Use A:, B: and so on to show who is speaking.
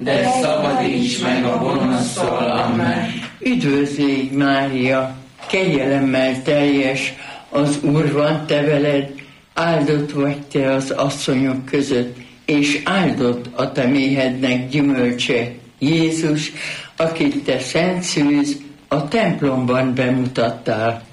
A: de szabadíts meg a gonosztól. Amen.
B: Üdvözlégy, Mária, kegyelemmel teljes, az Úr van te veled, áldott vagy te az asszonyok között, és áldott a te méhednek gyümölcse, Jézus, akit te szent szűz, a templomban bemutattál.